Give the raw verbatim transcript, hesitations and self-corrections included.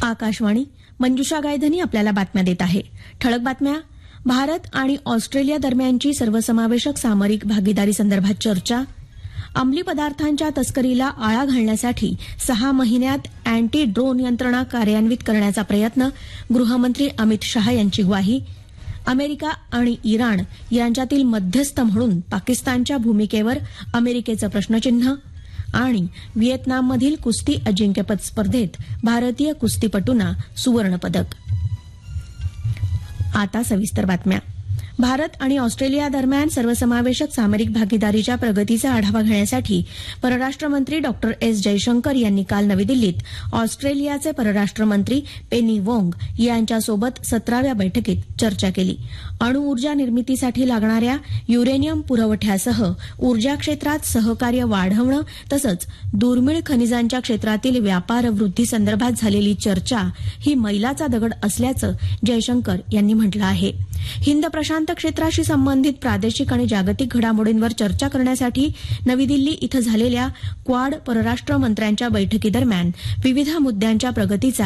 आकाशवाणी. मंजुषा गायधनी आपल्याला बातम्या देत आहे. ठळक बातम्या. भारत आणि ऑस्ट्रेलिया दरम्यानची सर्वसमावेशक सामरिक भागीदारी संदर्भात चर्चा. अंमली पदार्थांच्या तस्करीला आळा घालण्यासाठी सहा महिन्यात अँटी ड्रोन यंत्रणा कार्यान्वित करण्याचा प्रयत्न. गृहमंत्री अमित शहा यांची ग्वाही. अमेरिका आणि इराण यांच्यातील मध्यस्थ म्हणून पाकिस्तानच्या भूमिकेवर अमेरिकेचं प्रश्नचिन्ह. आणि व्हिएतनाममधील कुस्ती अजिंक्यपद स्पर्धेत भारतीय कुस्तीपटूंना सुवर्णपदक. आता सविस्तर बातम्या. भारत आणि ऑस्ट्रेलिया दरम्यान सर्वसमावेशक सामरिक भागीदारीच्या प्रगतीचा आढावा घेण्यासाठी परराष्ट्र मंत्री डॉ एस जयशंकर यांनी काल नवी दिल्लीत ऑस्ट्रेलियाचे परराष्ट्र मंत्री पेनी वोंग यांच्यासोबत सतराव्या बैठकीत चर्चा केली. अणुऊर्जा निर्मितीसाठी लागणाऱ्या युरेनियम पुरवठ्यासह ऊर्जा क्षेत्रात सहकार्य वाढवणं तसंच दुर्मिळ खनिजांच्या क्षेत्रातील व्यापार वृद्धीसंदर्भात झालेली चर्चा ही मैलाचा दगड असल्याचं जयशंकर यांनी म्हटलं आहे. हिंद प्रशांत क्षेत्राशी संबंधित प्रादेशिक आणि जागतिक घडामोडींवर चर्चा करण्यासाठी नवी दिल्ली इथं झालेल्या क्वाड परराष्ट्र मंत्र्यांच्या बैठकीदरम्यान विविध मुद्द्यांच्या प्रगतीचा